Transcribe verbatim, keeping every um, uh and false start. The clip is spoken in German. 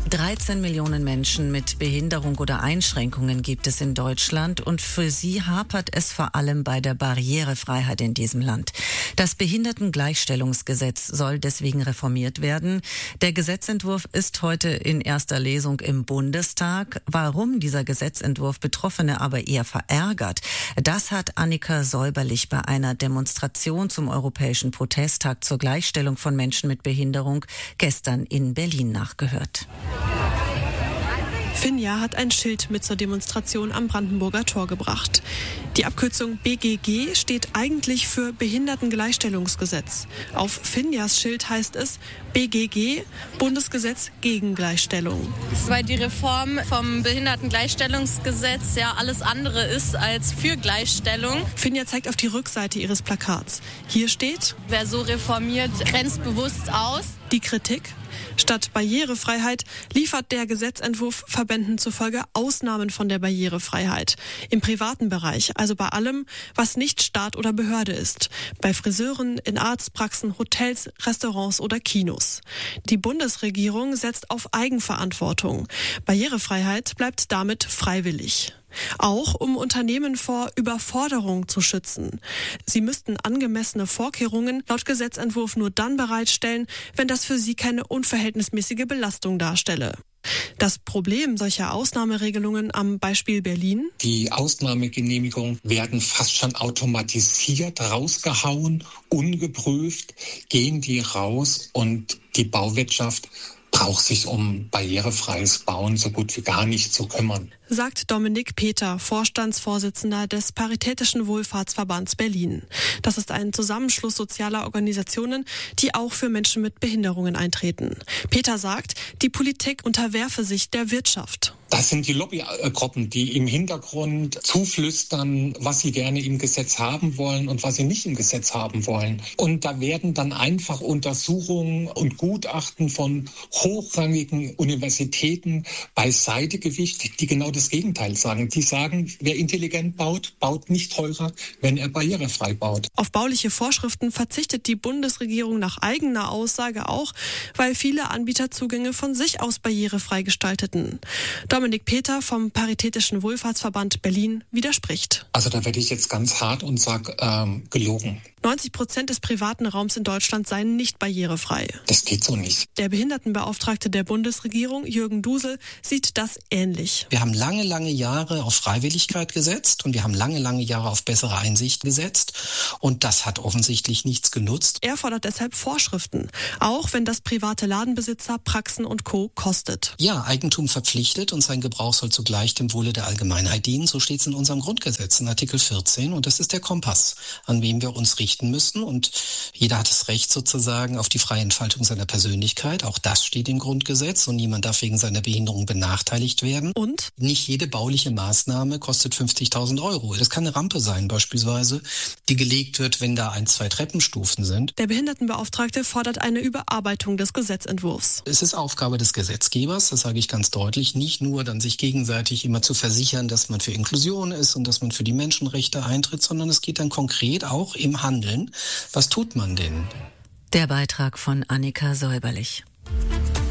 dreizehn Millionen Menschen mit Behinderung oder Einschränkungen gibt es in Deutschland und für sie hapert es vor allem bei der Barrierefreiheit in diesem Land. Das Behindertengleichstellungsgesetz soll deswegen reformiert werden. Der Gesetzentwurf ist heute in erster Lesung im Bundestag. Warum dieser Gesetzentwurf Betroffene aber eher verärgert, das hat Annika Säuberlich bei einer Demonstration zum Europäischen Protesttag zur Gleichstellung von Menschen mit Behinderung gestern in Berlin nachgehört. Finja hat ein Schild mit zur Demonstration am Brandenburger Tor gebracht. Die Abkürzung B G G steht eigentlich für Behindertengleichstellungsgesetz. Auf Finjas Schild heißt es B G G, Bundesgesetz gegen Gleichstellung. Weil die Reform vom Behindertengleichstellungsgesetz ja alles andere ist als für Gleichstellung. Finja zeigt auf die Rückseite ihres Plakats. Hier steht: Wer so reformiert, grenzt bewusst aus. Die Kritik: Statt Barrierefreiheit liefert der Gesetzentwurf Verbänden zufolge Ausnahmen von der Barrierefreiheit. Im privaten Bereich, also bei allem, was nicht Staat oder Behörde ist. Bei Friseuren, in Arztpraxen, Hotels, Restaurants oder Kinos. Die Bundesregierung setzt auf Eigenverantwortung. Barrierefreiheit bleibt damit freiwillig. Auch um Unternehmen vor Überforderung zu schützen. Sie müssten angemessene Vorkehrungen laut Gesetzentwurf nur dann bereitstellen, wenn das für sie keine unverhältnismäßige Belastung darstelle. Das Problem solcher Ausnahmeregelungen am Beispiel Berlin: Die Ausnahmegenehmigungen werden fast schon automatisiert rausgehauen, ungeprüft, gehen die raus und die Bauwirtschaft braucht sich um barrierefreies Bauen so gut wie gar nicht zu kümmern. Sagt Dominik Peter, Vorstandsvorsitzender des Paritätischen Wohlfahrtsverbands Berlin. Das ist ein Zusammenschluss sozialer Organisationen, die auch für Menschen mit Behinderungen eintreten. Peter sagt, die Politik unterwerfe sich der Wirtschaft. Das sind die Lobbygruppen, die im Hintergrund zuflüstern, was sie gerne im Gesetz haben wollen und was sie nicht im Gesetz haben wollen. Und da werden dann einfach Untersuchungen und Gutachten von hochrangigen Universitäten beiseite gewischt, die genau das Gegenteil sagen. Die sagen, wer intelligent baut, baut nicht teurer, wenn er barrierefrei baut. Auf bauliche Vorschriften verzichtet die Bundesregierung nach eigener Aussage auch, weil viele Anbieter Zugänge von sich aus barrierefrei gestalteten. Dominik Peter vom Paritätischen Wohlfahrtsverband Berlin widerspricht. Also da werde ich jetzt ganz hart und sage, ähm, gelogen. neunzig Prozent des privaten Raums in Deutschland seien nicht barrierefrei. Das geht so nicht. Der Behindertenbeauftragte der Bundesregierung, Jürgen Dusel, sieht das ähnlich. Wir haben lange, lange Jahre auf Freiwilligkeit gesetzt und wir haben lange, lange Jahre auf bessere Einsicht gesetzt und das hat offensichtlich nichts genutzt. Er fordert deshalb Vorschriften, auch wenn das private Ladenbesitzer, Praxen und Co. kostet. Ja, Eigentum verpflichtet und sein Gebrauch soll zugleich dem Wohle der Allgemeinheit dienen. So steht es in unserem Grundgesetz, in Artikel vierzehn. Und das ist der Kompass, an wem wir uns richten müssen. Und jeder hat das Recht sozusagen auf die freie Entfaltung seiner Persönlichkeit. Auch das steht im Grundgesetz. Und niemand darf wegen seiner Behinderung benachteiligt werden. Und? Nicht jede bauliche Maßnahme kostet fünfzigtausend Euro. Das kann eine Rampe sein beispielsweise, die gelegt wird, wenn da ein, zwei Treppenstufen sind. Der Behindertenbeauftragte fordert eine Überarbeitung des Gesetzentwurfs. Es ist Aufgabe des Gesetzgebers, das sage ich ganz deutlich, nicht nur dann sich gegenseitig immer zu versichern, dass man für Inklusion ist und dass man für die Menschenrechte eintritt, sondern es geht dann konkret auch im Handeln. Was tut man denn? Der Beitrag von Annika Säuberlich.